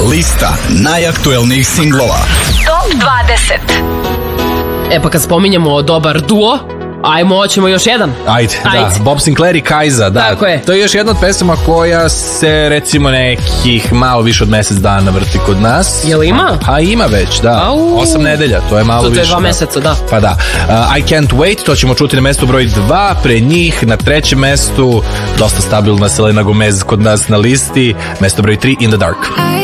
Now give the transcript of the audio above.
Lista najaktuelnijih singlova. Top 20. Pa kad spominjemo dobar duo, hoćemo još jedan. Ajde. Da, Bob Sinclair i Kajza, da. Tako je. To je još jedna od pesama koja se recimo nekih malo više od mesec dana vrti kod nas. Jel ima? Pa ima već, da. 8 nedelja, to je malo više. To je 2 meseca, da. Pa da. I Can't Wait, to ćemo čuti na mestu broj 2, pre njih na trećem mestu, dosta stabilna Selena Gomez kod nas na listi, mesto broj 3, In the Dark.